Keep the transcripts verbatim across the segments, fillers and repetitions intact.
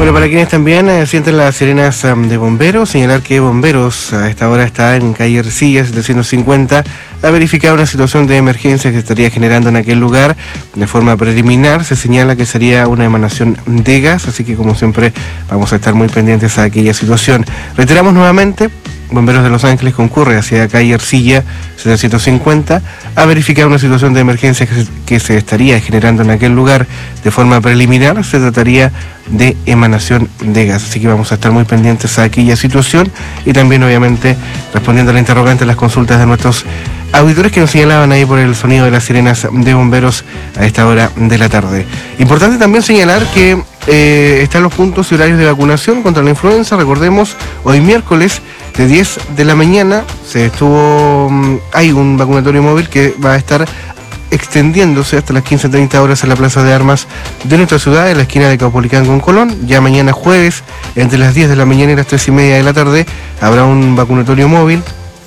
Bueno, para quienes también eh, sienten las sirenas um, de bomberos, señalar que Bomberos a esta hora está en calle Ercilla setecientos cincuenta, ha verificado una situación de emergencia que se estaría generando en aquel lugar. De forma preliminar se señala que sería una emanación de gas, así que como siempre vamos a estar muy pendientes a aquella situación. Reiteramos nuevamente, Bomberos de Los Ángeles concurre hacia calle Ercilla setecientos cincuenta a verificar una situación de emergencia que se, que se estaría generando en aquel lugar. De forma preliminar se trataría de emanación de gas, así que vamos a estar muy pendientes a aquella situación y también obviamente respondiendo a la interrogante a las consultas de nuestros auditores que nos señalaban ahí por el sonido de las sirenas de bomberos a esta hora de la tarde. Importante también señalar que eh, están los puntos y horarios de vacunación contra la influenza. Recordemos, hoy miércoles de diez de la mañana se estuvo, hay un vacunatorio móvil que va a estar extendiéndose hasta las quince treinta horas en la Plaza de Armas de nuestra ciudad, en la esquina de Caupolicán con Colón. Ya mañana jueves, entre las diez de la mañana y las tres y media de la tarde, habrá un vacunatorio móvil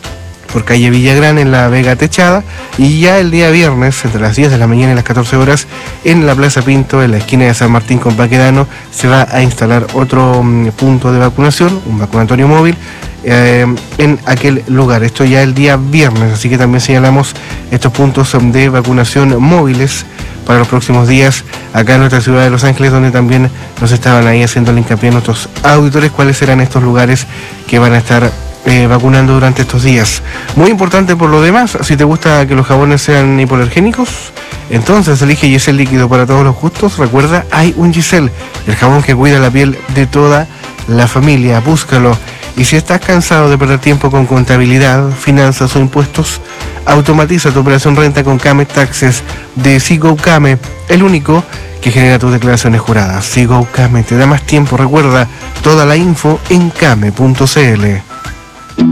por calle Villagrán en la Vega Techada, y ya el día viernes entre las diez de la mañana y las catorce horas en la Plaza Pinto, en la esquina de San Martín con Baquedano, se va a instalar otro um, punto de vacunación, un vacunatorio móvil eh, en aquel lugar. Esto ya el día viernes, así que también señalamos estos puntos um, de vacunación móviles para los próximos días acá en nuestra ciudad de Los Ángeles, donde también nos estaban ahí haciendo el hincapié nuestros auditores cuáles serán estos lugares que van a estar Eh, vacunando durante estos días. Muy importante por lo demás, si te gusta que los jabones sean hipoalergénicos, entonces elige Gisel líquido para todos los gustos. Recuerda, hay un Gisel, el jabón que cuida la piel de toda la familia. Búscalo. Y si estás cansado de perder tiempo con contabilidad, finanzas o impuestos, automatiza tu operación renta con Came Taxes de Sigo Came, el único que genera tus declaraciones juradas. Sigo Came te da más tiempo. Recuerda, toda la info en came punto c l.